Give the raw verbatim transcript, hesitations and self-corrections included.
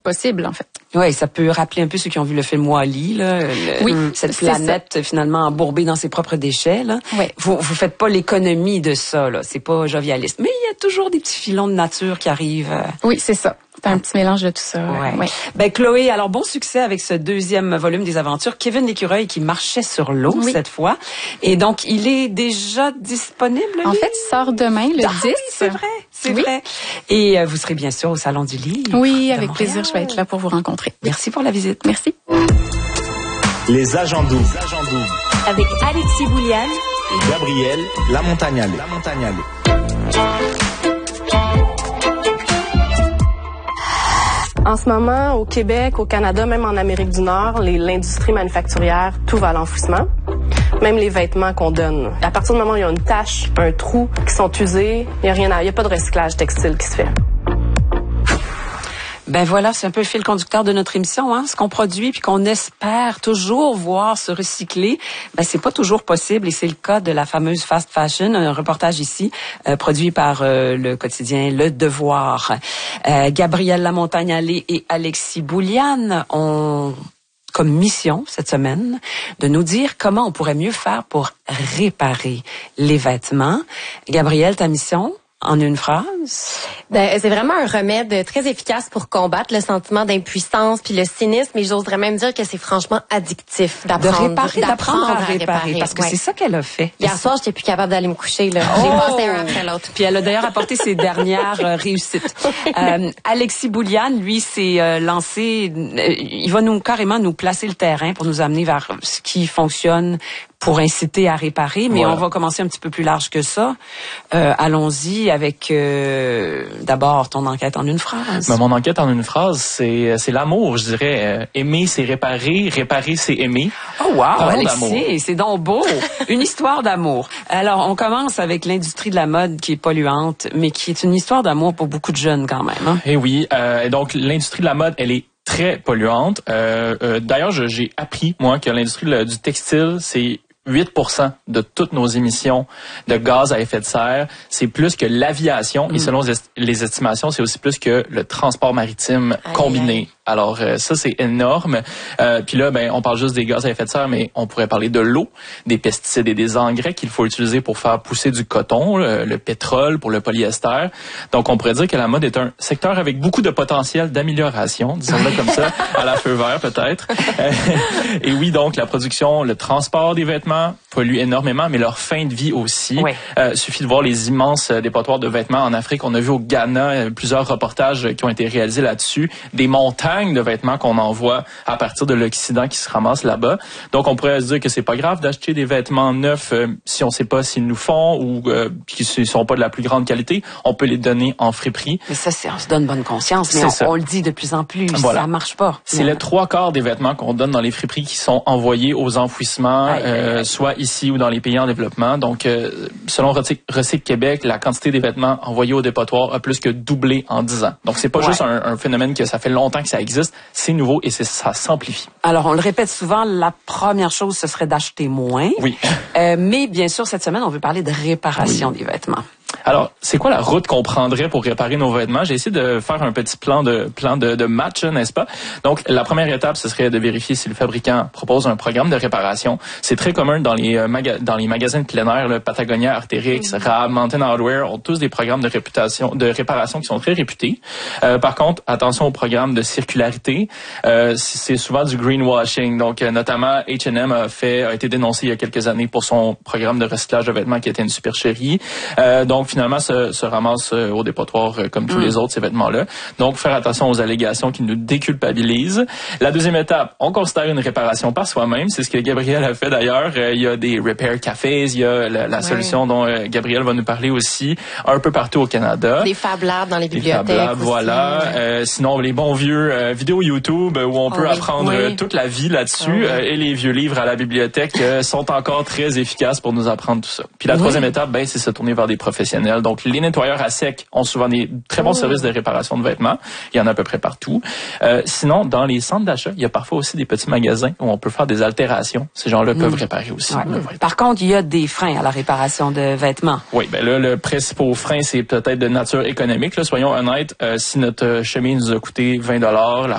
possible, en fait. Oui, ça peut rappeler un peu ceux qui ont vu le film Wall-E, là, le, oui, cette planète ça. Finalement embourbée dans ses propres déchets. Là. Oui. Vous vous faites pas l'économie de ça, là. C'est pas jovialiste, mais il y a toujours des petits filons de nature qui arrivent. Euh... Oui, c'est ça. C'est un petit mélange de tout ça. Ouais. Ouais. Ben Chloé, alors bon succès avec ce deuxième volume des aventures. Kevin l'Écureuil qui marchait sur l'eau oui. cette fois, et donc il est déjà disponible. Lui? En fait, il sort demain le ah, dix. Oui, c'est vrai, c'est oui. vrai. Et euh, vous serez bien sûr au Salon du Livre. Oui, avec Montréal. Plaisir, je vais être là pour vous rencontrer. Merci pour la visite. Merci. Les agents doubles. Les agents doubles. Avec Alexis Bouliane et Gabrielle Lamontagnale. Lamontagnale. En ce moment, au Québec, au Canada, même en Amérique du Nord, les, l'industrie manufacturière, tout va à l'enfouissement. Même les vêtements qu'on donne. À partir du moment où il y a une tache, un trou, qui sont usés, il n'y a rien à, il n'y a pas de recyclage textile qui se fait. Ben voilà, c'est un peu le fil conducteur de notre émission, hein. Ce qu'on produit puis qu'on espère toujours voir se recycler, ben c'est pas toujours possible et c'est le cas de la fameuse fast fashion. Un reportage ici euh, produit par euh, le quotidien Le Devoir. Euh, Gabrielle Lamontagnale et Alexis Bouliane ont comme mission cette semaine de nous dire comment on pourrait mieux faire pour réparer les vêtements. Gabrielle, ta mission? En une phrase? Ben, c'est vraiment un remède très efficace pour combattre le sentiment d'impuissance puis le cynisme, et j'oserais même dire que c'est franchement addictif d'apprendre, de réparer, d'apprendre, d'apprendre à, à réparer, réparer, parce que ouais. c'est ça qu'elle a fait. Hier soir, j'étais plus capable d'aller me coucher, là. Oh! J'ai passé un après l'autre. Puis elle a d'ailleurs apporté ses dernières euh, réussites. Euh, Alexis Bouliane, lui, s'est euh, lancé, euh, il va nous carrément nous placer le terrain pour nous amener vers ce qui fonctionne pour inciter à réparer, mais voilà. On va commencer un petit peu plus large que ça. Euh, allons-y avec euh, d'abord ton enquête en une phrase. Ben, mon enquête en une phrase, c'est c'est l'amour, je dirais. Euh, aimer, c'est réparer. Réparer, c'est aimer. Oh wow, Alexis, c'est donc beau. Une histoire d'amour. Alors, on commence avec l'industrie de la mode qui est polluante, mais qui est une histoire d'amour pour beaucoup de jeunes quand même. Hein? Eh oui. Euh, donc, l'industrie de la mode, elle est très polluante. Euh, euh, d'ailleurs, je, j'ai appris, moi, que l'industrie le, du textile, c'est huit pour cent de toutes nos émissions de gaz à effet de serre. C'est plus que l'aviation mmh. et selon les estimations, c'est aussi plus que le transport maritime aïe, combiné. Aïe. Alors euh, ça, c'est énorme. Euh, Puis là, ben, on parle juste des gaz à effet de serre, mais on pourrait parler de l'eau, des pesticides et des engrais qu'il faut utiliser pour faire pousser du coton, le, le pétrole pour le polyester. Donc, on pourrait dire que la mode est un secteur avec beaucoup de potentiel d'amélioration, disons-le comme ça, à la feu vert peut-être. Euh, et oui, donc, la production, le transport des vêtements polluent énormément, mais leur fin de vie aussi. Oui. Euh, suffit de voir les immenses dépotoirs de vêtements en Afrique. On a vu au Ghana plusieurs reportages qui ont été réalisés là-dessus, des montagnes de vêtements qu'on envoie à partir de l'Occident qui se ramassent là-bas. Donc, on pourrait se dire que c'est pas grave d'acheter des vêtements neufs euh, si on sait pas s'ils nous font ou euh, qu'ils sont pas de la plus grande qualité. On peut les donner en friperie. Mais ça, c'est, on se donne bonne conscience, mais on, on le dit de plus en plus. Voilà. Ça marche pas. C'est les trois quarts des vêtements qu'on donne dans les friperies qui sont envoyés aux enfouissements, aïe, euh, aïe. soit ici ou dans les pays en développement. Donc, euh, selon Recycle Québec, la quantité des vêtements envoyés au dépotoir a plus que doublé en dix ans. Donc, c'est pas ouais. juste un, un phénomène que ça fait longtemps que ça existe, c'est nouveau et c'est, ça s'amplifie. Alors, on le répète souvent, la première chose, ce serait d'acheter moins. Oui. Euh, mais bien sûr, cette semaine, on veut parler de réparation oui. des vêtements. Alors, c'est quoi la route qu'on prendrait pour réparer nos vêtements? J'ai essayé de faire un petit plan de plan de, de match, n'est-ce pas? Donc, la première étape, ce serait de vérifier si le fabricant propose un programme de réparation. C'est très commun dans les euh, maga- dans les magasins de plein air, le Patagonia, Arc'teryx, mm-hmm. Rab, Mountain Hardwear ont tous des programmes de réputation, de réparation qui sont très réputés. Euh, par contre, attention au programme de circularité. Euh, c'est souvent du greenwashing. Donc, euh, notamment, H and M a fait a été dénoncé il y a quelques années pour son programme de recyclage de vêtements qui était une supercherie. Euh, donc, finalement, se, se ramasse au dépotoir comme tous mmh. les autres, ces vêtements-là. Donc, faire attention aux allégations qui nous déculpabilisent. La deuxième étape, on considère une réparation par soi-même. C'est ce que Gabrielle a fait d'ailleurs. Euh, il y a des repair cafés, il y a la, la ouais. solution dont euh, Gabrielle va nous parler aussi, un peu partout au Canada. Des Fab Labs dans les bibliothèques. Des Fab Labs, voilà. Ouais. Euh, sinon, les bons vieux euh, vidéos YouTube où on peut oh, apprendre oui. toute la vie là-dessus. Oh, oui. euh, et les vieux livres à la bibliothèque euh, sont encore très efficaces pour nous apprendre tout ça. Puis la oui. troisième étape, ben, c'est se tourner vers des professionnels. Donc, les nettoyeurs à sec ont souvent des très bons oh. services de réparation de vêtements. Il y en a à peu près partout. Euh, sinon, dans les centres d'achat, il y a parfois aussi des petits magasins où on peut faire des altérations. Ces gens-là mmh. peuvent réparer aussi. Ouais. Par contre, il y a des freins à la réparation de vêtements. Oui, ben là, le principal frein, c'est peut-être de nature économique. Là, soyons honnêtes, euh, si notre chemise nous a coûté vingt dollars, la